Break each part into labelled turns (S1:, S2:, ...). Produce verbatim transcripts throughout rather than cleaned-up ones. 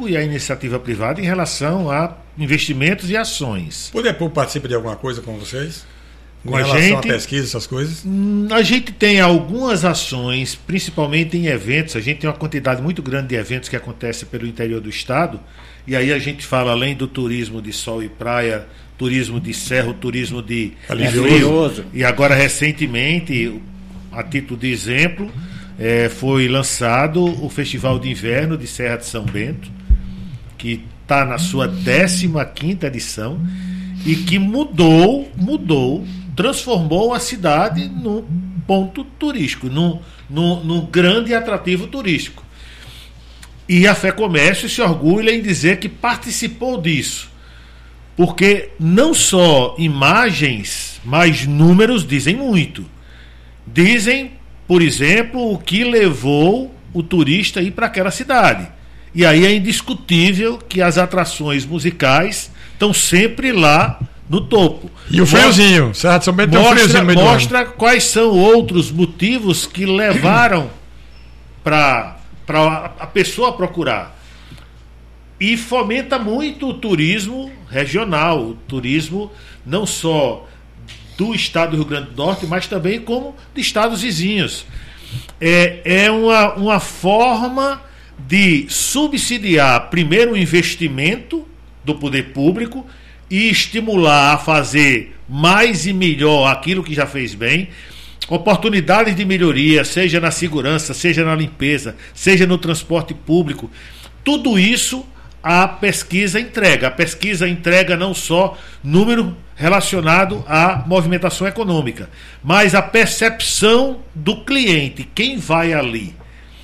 S1: público e a iniciativa privada em relação a investimentos e ações.
S2: O poder público participa de alguma coisa com vocês? Com
S1: a
S2: relação
S1: gente,
S2: à pesquisa, essas coisas?
S1: A gente tem algumas ações, principalmente em eventos. A gente tem uma quantidade muito grande de eventos que acontecem pelo interior do estado. E aí a gente fala, além do turismo de sol e praia, turismo de serra, turismo de frio. E agora, recentemente, a título de exemplo, é, foi lançado o Festival de Inverno de Serra de São Bento, que está na sua décima quinta edição e que mudou, mudou, transformou a cidade num ponto turístico, num, num, num grande atrativo turístico. E a FEComércio se orgulha em dizer que participou disso, porque não só imagens, mas números dizem muito. Dizem, por exemplo, o que levou o turista a ir para aquela cidade. E aí é indiscutível que as atrações musicais estão sempre lá no topo.
S2: E o friozinho, Serra de São Bento tem um friozinho no meio do ano.
S1: Mostra quais são outros motivos que levaram para a pessoa procurar. E fomenta muito o turismo regional, o turismo não só do estado do Rio Grande do Norte, mas também como de estados vizinhos. É, é uma, uma forma de subsidiar, primeiro, o investimento do poder público e estimular a fazer mais e melhor aquilo que já fez bem, oportunidades de melhoria, seja na segurança, seja na limpeza, seja no transporte público. Tudo isso a pesquisa entrega. A pesquisa entrega não só número relacionado à movimentação econômica, mas a percepção do cliente, quem vai ali,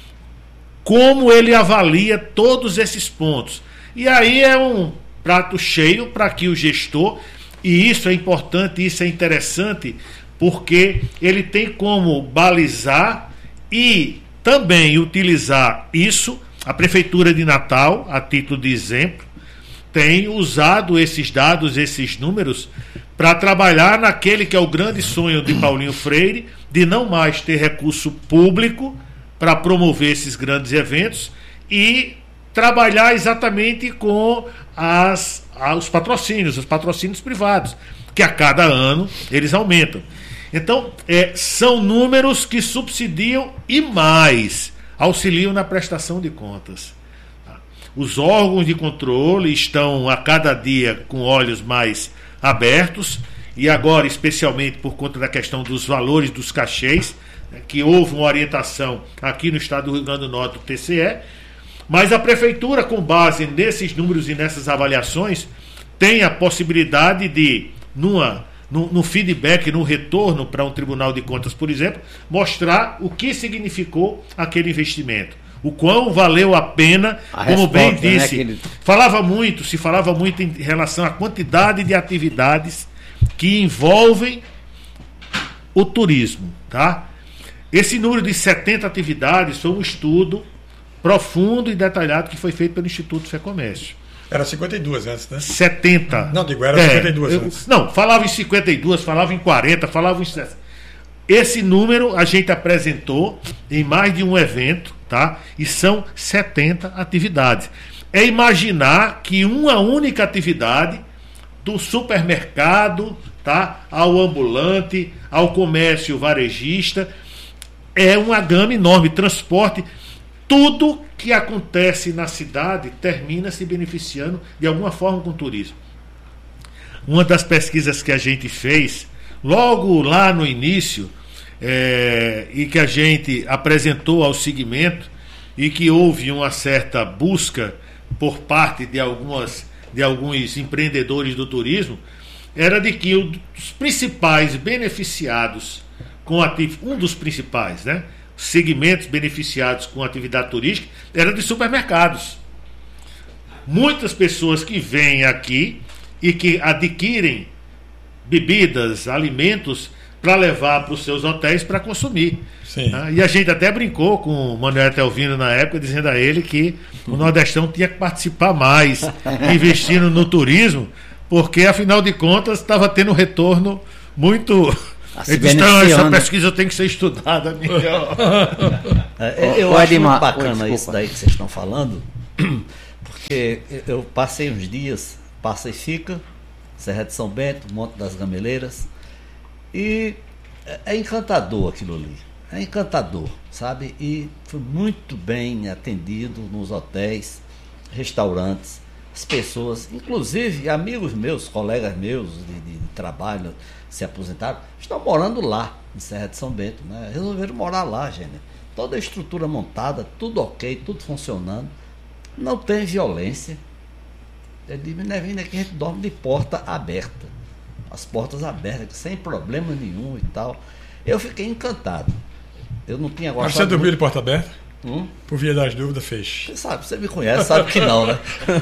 S1: como ele avalia todos esses pontos. E aí é um prato cheio para que o gestor, e isso é importante, isso é interessante, porque ele tem como balizar e também utilizar isso. A Prefeitura de Natal, a título de exemplo, tem usado esses dados, esses números, para trabalhar naquele que é o grande sonho de Paulinho Freire, de não mais ter recurso público para promover esses grandes eventos e trabalhar exatamente com as, os patrocínios, os patrocínios privados, que a cada ano eles aumentam. Então, é, são números que subsidiam e mais auxiliam na prestação de contas. Os órgãos de controle estão a cada dia com olhos mais abertos, e agora, especialmente por conta da questão dos valores dos cachês, né, que houve uma orientação aqui no estado do Rio Grande do Norte do T C E, mas a Prefeitura, com base nesses números e nessas avaliações, tem a possibilidade de, numa No, no feedback, no retorno para um Tribunal de Contas, por exemplo, mostrar o que significou aquele investimento, o quão valeu a pena, a como resposta, bem disse, né, aquele... falava muito, se falava muito em relação à quantidade de atividades que envolvem o turismo, tá? Esse número de setenta atividades foi um estudo profundo e detalhado que foi feito pelo Instituto FEComércio.
S2: Era cinquenta e duas antes, né?
S1: setenta.
S2: Não, digo, era é, cinquenta e duas eu, antes.
S1: Não, falava em cinquenta e duas, falava em quarenta, falava em... Esse número a gente apresentou em mais de um evento, tá? E são setenta atividades. É imaginar que uma única atividade, do supermercado, tá? Ao ambulante, ao comércio varejista, é uma gama enorme, transporte, tudo que acontece na cidade termina se beneficiando de alguma forma com o turismo. Uma das pesquisas que a gente fez, logo lá no início, é, e que a gente apresentou ao segmento, e que houve uma certa busca por parte de, algumas, de alguns empreendedores do turismo, era de que um dos principais beneficiados com ativo, um dos principais, né? segmentos beneficiados com atividade turística era de supermercados. Muitas pessoas que vêm aqui e que adquirem bebidas, alimentos para levar para os seus hotéis para consumir. Sim. E a gente até brincou com o Manuel Telvino na época, dizendo a ele que o Nordestão tinha que participar mais, investindo no turismo, porque afinal de contas estava tendo um retorno muito... Ele disse, não, essa pesquisa tem que ser estudada melhor.
S3: Eu, eu acho muito bacana isso daí que vocês estão falando, porque eu passei uns dias, passa e fica, Serra de São Bento, Monte das Gameleiras, e é encantador aquilo ali, é encantador, sabe? E fui muito bem atendido nos hotéis, restaurantes, as pessoas, inclusive amigos meus, colegas meus de, de, de trabalho, se aposentaram, estão morando lá, em Serra de São Bento, né? Resolveram morar lá, gente. Toda a estrutura montada, tudo ok, tudo funcionando, não tem violência. Eu digo, Nevina, aqui a gente dorme de porta aberta, as portas abertas, sem problema nenhum e tal. Eu fiquei encantado. Eu não tinha gostado.
S2: Mas você dormiu
S3: muito...
S2: de porta aberta?
S3: Hum?
S2: Por via das dúvidas, fez.
S3: Você sabe, você me conhece, sabe que não, né?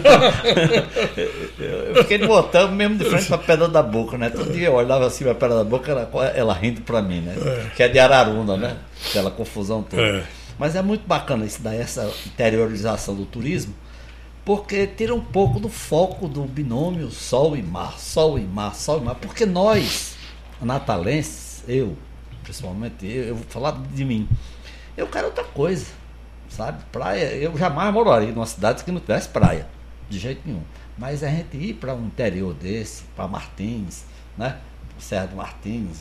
S3: Eu fiquei no hotel mesmo de frente para a Pedra da Boca, né? Todo dia eu olhava assim para a Pedra da Boca, ela, ela rindo para mim, né? É. Que é de Araruna, né? Aquela confusão toda. É. Mas é muito bacana isso daí, essa interiorização do turismo, porque tira um pouco do foco do binômio sol e mar, sol e mar, sol e mar. Porque nós, natalenses, eu, principalmente, eu, eu vou falar de mim, eu quero outra coisa. Sabe, praia, eu jamais moraria numa cidade que não tivesse praia, de jeito nenhum. Mas a gente ir para um interior desse, para Martins, né? Serra de Martins,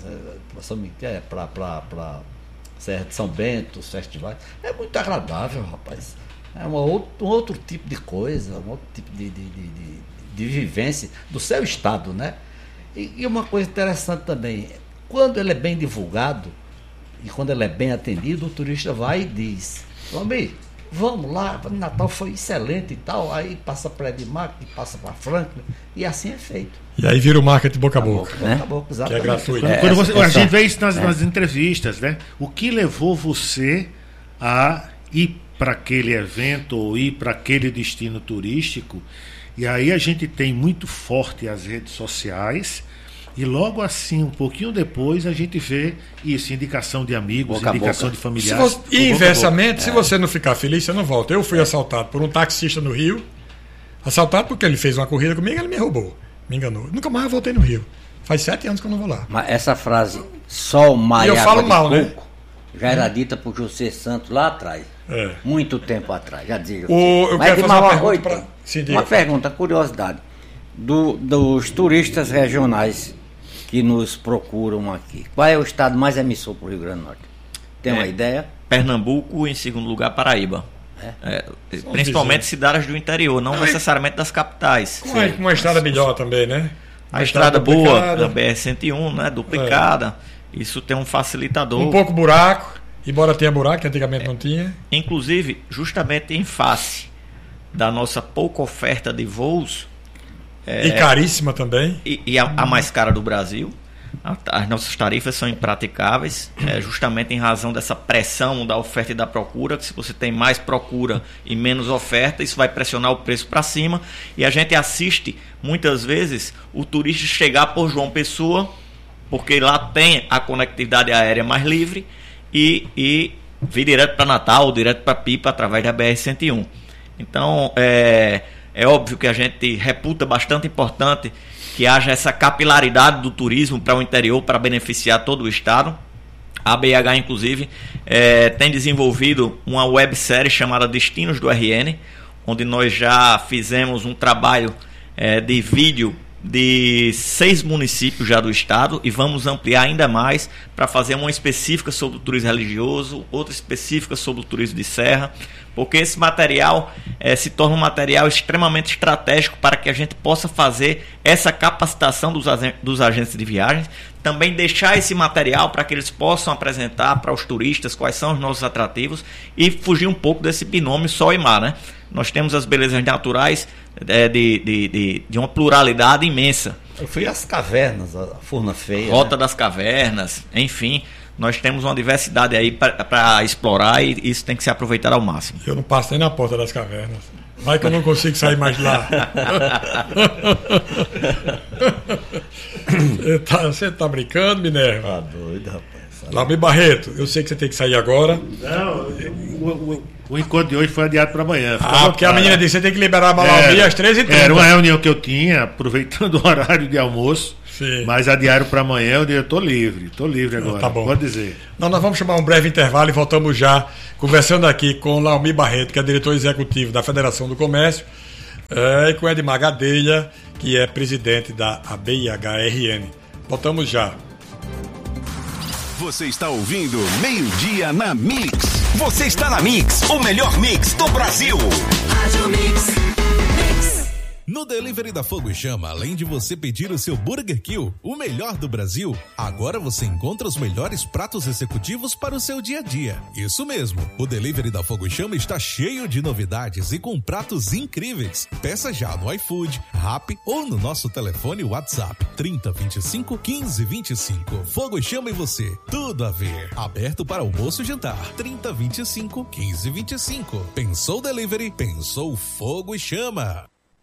S3: para Serra de São Bento, os festivais, é muito agradável, rapaz. É uma outro, um outro tipo de coisa, um outro tipo de, de, de, de, de vivência do seu estado, né? E, e uma coisa interessante também, quando ele é bem divulgado e quando ele é bem atendido, o turista vai e diz: Lombi, vamos lá, Natal foi excelente e tal, aí passa para Edmar, passa para Franklin, e assim é feito.
S2: E aí vira o marketing boca a boca,
S3: boca, né? Boca a boca, exatamente.
S2: Que é gratuito.
S1: Quando, quando você, a gente vê isso nas, é. nas entrevistas, né? O que levou você a ir para aquele evento ou ir para aquele destino turístico? E aí a gente tem muito forte as redes sociais. E logo assim, um pouquinho depois, a gente vê isso, indicação de amigos, boca indicação de familiares.
S2: Se você, e inversamente, se é. você não ficar feliz, você não volta. Eu fui é. assaltado por um taxista no Rio, assaltado porque ele fez uma corrida comigo, ele me roubou, me enganou. Nunca mais eu voltei no Rio. Faz sete anos que eu não vou lá.
S4: Mas essa frase, sol, mar e água
S2: falo
S4: de
S2: mal,
S4: coco,
S2: né?
S4: já era dita por José Santos lá atrás. É. Muito tempo atrás, já dizia.
S2: O, eu
S4: Mas
S2: quero fazer uma, uma pergunta. Pra...
S4: Sim, uma pergunta, curiosidade. Do, dos turistas regionais que nos procuram aqui, qual é o estado mais emissor para o Rio Grande do Norte? Tem uma é, ideia?
S5: Pernambuco, em segundo lugar, Paraíba. É? É, principalmente cidades do interior, não, não necessariamente das capitais.
S2: Com uma, uma estrada melhor também, né?
S5: A, a estrada, estrada boa, da B R cento e um, né? Duplicada. É. Isso tem um facilitador.
S2: Um pouco buraco, embora tenha buraco, que antigamente é, não tinha.
S5: Inclusive, justamente em face da nossa pouca oferta de voos.
S2: É, e caríssima também.
S5: E, e a, a mais cara do Brasil. As nossas tarifas são impraticáveis, é, justamente em razão dessa pressão da oferta e da procura, que se você tem mais procura e menos oferta, isso vai pressionar o preço para cima, e a gente assiste muitas vezes o turista chegar por João Pessoa, porque lá tem a conectividade aérea mais livre, e, e vir direto para Natal, direto para Pipa, através da B R cento e um. Então, é, é óbvio que a gente reputa bastante importante que haja essa capilaridade do turismo para o interior, para beneficiar todo o estado. A B H, inclusive, é, tem desenvolvido uma websérie chamada Destinos do R N, onde nós já fizemos um trabalho é, de vídeo de seis municípios já do estado, e vamos ampliar ainda mais para fazer uma específica sobre o turismo religioso, outra específica sobre o turismo de serra, porque esse material é, se torna um material extremamente estratégico para que a gente possa fazer essa capacitação dos, dos agentes de viagens, também deixar esse material para que eles possam apresentar para os turistas quais são os nossos atrativos e fugir um pouco desse binômio sol e mar, né? Nós temos as belezas naturais é, de, de, de, de uma pluralidade imensa.
S3: Eu fui às cavernas, a Furna Feia.
S5: Rota
S3: né?
S5: das Cavernas, enfim, nós temos uma diversidade aí para explorar, e isso tem que ser aproveitado ao máximo.
S2: Eu não passo nem na porta das cavernas. Vai que eu não consigo sair mais de lá. Você tá, tá brincando, Minerva?
S3: Tá doido, rapaz.
S2: Laumir Barreto, eu sei que você tem que sair agora.
S1: Não, o, o, o encontro de hoje foi adiado para amanhã.
S2: Ah, porque a menina disse que você tem que liberar a Laumir às treze e trinta.
S1: Era uma reunião que eu tinha, aproveitando o horário de almoço. Sim. Mas adiaram para amanhã, eu digo, estou livre, estou livre agora.
S2: Tá bom.
S1: Pode dizer.
S2: Não, nós vamos chamar um breve intervalo e voltamos já conversando aqui com Laumir Barreto, que é diretor executivo da Federação do Comércio, É, e com Edmar Gadelha, que é presidente da A B I H R N. Voltamos já.
S6: Você está ouvindo Meio-Dia na Mix. Você está na Mix, o melhor mix do Brasil. Rádio Mix. Mix. No Delivery da Fogo e Chama, além de você pedir o seu Burger Kill, o melhor do Brasil, agora você encontra os melhores pratos executivos para o seu dia a dia. Isso mesmo, o Delivery da Fogo e Chama está cheio de novidades e com pratos incríveis. Peça já no iFood, Rappi ou no nosso telefone WhatsApp trinta, vinte e cinco, quinze, vinte e cinco. Fogo e Chama e você, tudo a ver. Aberto para almoço e jantar, trinta, vinte e cinco, quinze, vinte e cinco. Pensou Delivery? Pensou Fogo e Chama.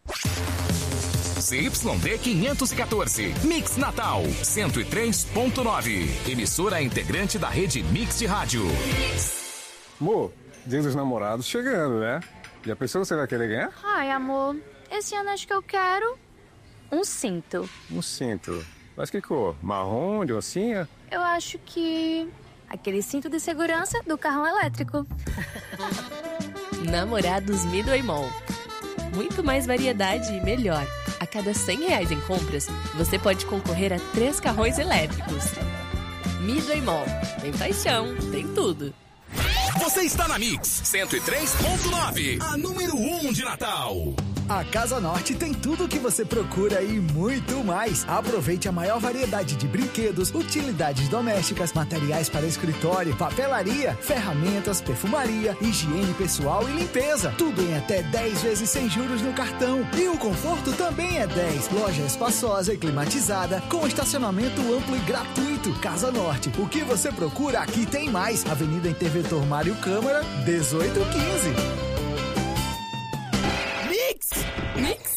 S7: C Y D quinhentos e quatorze, Mix Natal, cento e três ponto nove. Emissora integrante da rede Mix de Rádio.
S8: Amor, dia dos namorados chegando, né? Já pensou que você vai querer ganhar?
S9: Ai, amor, esse ano acho que eu quero um cinto.
S8: Um cinto. Mas que cor? Marrom, de oncinha?
S9: Eu acho que aquele cinto de segurança do carrão elétrico.
S10: Namorados Midway Mall. Muito mais variedade e melhor. A cada cem reais em compras, você pode concorrer a três carrões elétricos. Midway Mall. Tem paixão, tem tudo.
S7: Você está na Mix cento e três ponto nove, a número um de Natal.
S11: A Casa Norte tem tudo o que você procura e muito mais. Aproveite a maior variedade de brinquedos, utilidades domésticas, materiais para escritório, papelaria, ferramentas, perfumaria, higiene pessoal e limpeza. Tudo em até dez vezes sem juros no cartão. E o conforto também é dez. Loja espaçosa e climatizada, com estacionamento amplo e gratuito. Casa Norte, o que você procura aqui tem mais. Avenida Interventor Mário Câmara, dezoito quinze.
S10: Mix.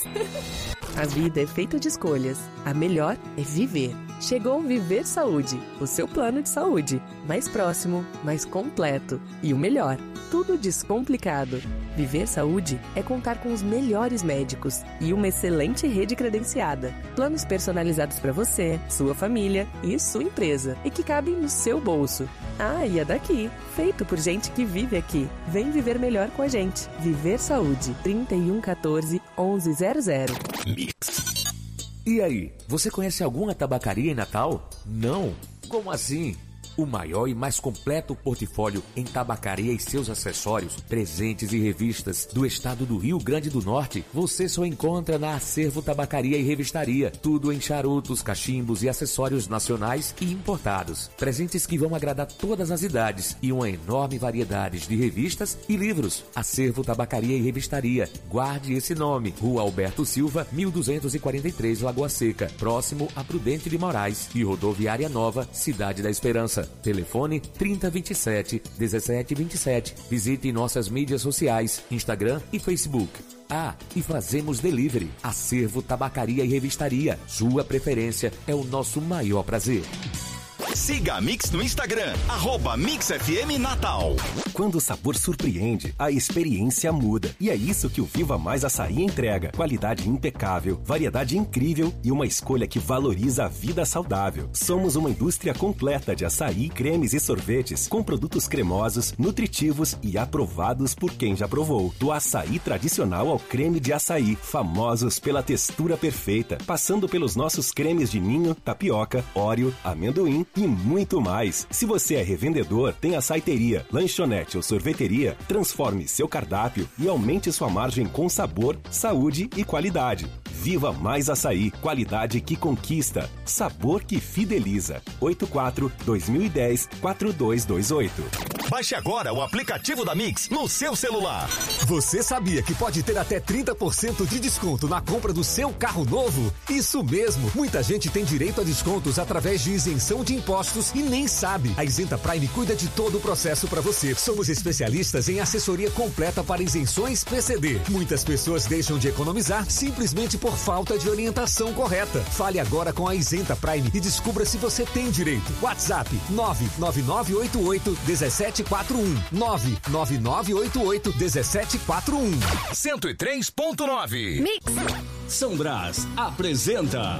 S10: A vida é feita de escolhas. A melhor é viver. Chegou Viver Saúde, o seu plano de saúde. Mais próximo, mais completo. E o melhor, tudo descomplicado. Viver Saúde é contar com os melhores médicos e uma excelente rede credenciada. Planos personalizados para você, sua família e sua empresa. E que cabem no seu bolso. Ah, e é daqui. Feito por gente que vive aqui. Vem viver melhor com a gente. Viver Saúde. trinta e um quatorze, onze zero zero.
S12: Mix. E aí, você conhece alguma tabacaria em Natal? Não? Como assim? O maior e mais completo portfólio em tabacaria e seus acessórios, presentes e revistas do estado do Rio Grande do Norte, você só encontra na Acervo Tabacaria e Revistaria. Tudo em charutos, cachimbos e acessórios nacionais e importados. Presentes que vão agradar todas as idades e uma enorme variedade de revistas e livros. Acervo Tabacaria e Revistaria. Guarde esse nome. Rua Alberto Silva, mil duzentos e quarenta e três, Lagoa Seca, próximo a Prudente de Moraes e Rodoviária Nova, Cidade da Esperança. Telefone trinta, vinte e sete, dezessete, vinte e sete. Visite nossas mídias sociais, Instagram e Facebook. Ah, e fazemos delivery. Acervo Tabacaria e Revistaria. Sua preferência é o nosso maior prazer.
S6: Siga a Mix no Instagram, arroba Mix F M Natal.
S13: Quando o sabor surpreende, a experiência muda. E é isso que o Viva Mais Açaí entrega. Qualidade impecável, variedade incrível e uma escolha que valoriza a vida saudável. Somos uma indústria completa de açaí, cremes e sorvetes, com produtos cremosos, nutritivos e aprovados por quem já provou. Do açaí tradicional ao creme de açaí, famosos pela textura perfeita, passando pelos nossos cremes de ninho, tapioca, óleo, amendoim e muito mais. Se você é revendedor, tem açaiteria, lanchonete ou sorveteria, transforme seu cardápio e aumente sua margem com sabor, saúde e qualidade. Viva Mais Açaí, qualidade que conquista, sabor que fideliza. oito quatro, dois mil e dez, quatro dois dois oito.
S6: Baixe agora o aplicativo da Mix no seu celular.
S14: Você sabia que pode ter até trinta por cento de desconto na compra do seu carro novo? Isso mesmo! Muita gente tem direito a descontos através de isenção de impostos e nem sabe. A Isenta Prime cuida de todo o processo para você. Somos especialistas em assessoria completa para isenções P C D. Muitas pessoas deixam de economizar simplesmente por falta de orientação correta. Fale agora com a Isenta Prime e descubra se você tem direito. WhatsApp nove nove nove oito oito um sete quatro um nove nove nove oito oito um sete quatro um.
S7: cento e três ponto nove.
S10: Mix.
S15: São Brás apresenta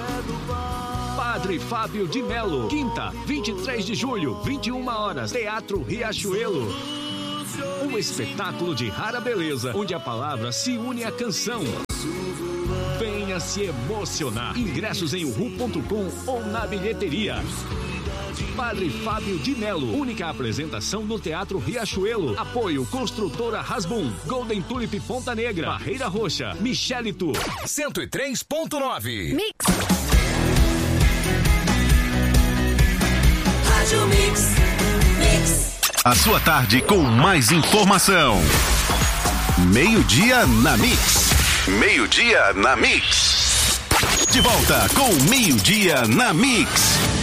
S15: Padre Fábio de Melo, quinta, vinte e três de julho, vinte e uma horas, Teatro Riachuelo. Um espetáculo de rara beleza, onde a palavra se une à canção. Venha se emocionar. Ingressos em uhu ponto com ou na bilheteria. Padre Fábio de Melo, única apresentação no Teatro Riachuelo. Apoio Construtora Rasbum, Golden Tulip Ponta Negra, Barreira Roxa, Michelito.
S7: cento e três ponto nove.
S9: Mix.
S6: Rádio Mix. Mix. A sua tarde com mais informação. Meio-dia na Mix. Meio-dia na Mix. De volta com Meio-dia na Mix.